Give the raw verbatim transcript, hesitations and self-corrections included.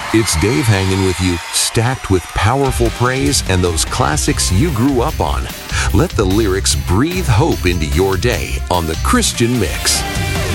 It's Dave hanging with you, stacked with powerful praise and those classics you grew up on. Let the lyrics breathe hope into your day on The Christian Mix.